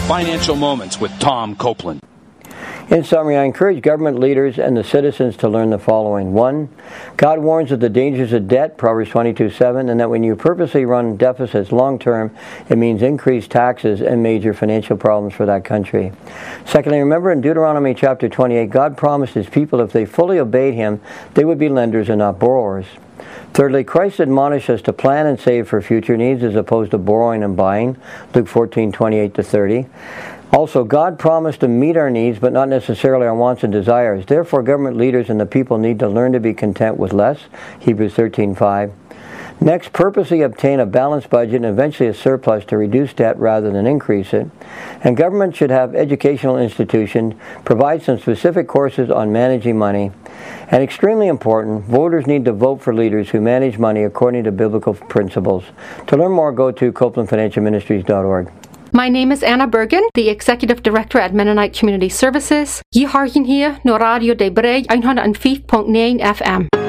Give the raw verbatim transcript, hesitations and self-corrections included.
Financial Moments with Tom Copeland. In summary, I encourage government leaders and the citizens to learn the following. One, God warns of the dangers of debt, Proverbs twenty-two seven, and that when you purposely run deficits long term, it means increased taxes and major financial problems for that country. Secondly, remember in Deuteronomy chapter twenty-eight, God promised his people if they fully obeyed him, they would be lenders and not borrowers. Thirdly, Christ admonished us to plan and save for future needs as opposed to borrowing and buying, Luke fourteen twenty-eight to thirty. Also, God promised to meet our needs, but not necessarily our wants and desires. Therefore, government leaders and the people need to learn to be content with less, Hebrews thirteen five. Next, purposely obtain a balanced budget and eventually a surplus to reduce debt rather than increase it. And government should have educational institutions, provide some specific courses on managing money. And extremely important, voters need to vote for leaders who manage money according to biblical principles. To learn more, go to copeland financial ministries dot org. My name is Anna Bergen, the Executive Director at Mennonite Community Services. Je har hier, no Radio de Breg, one oh five point nine F M.